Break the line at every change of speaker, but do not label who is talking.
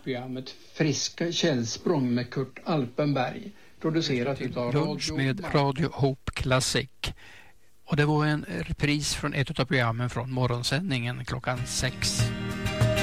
programmet Friska källsprång med Kurt Alpenberg, producerat utav
Lunch med Radio Hope Classic. Och det var en repris från ett av programmen från morgonsändningen klockan 6.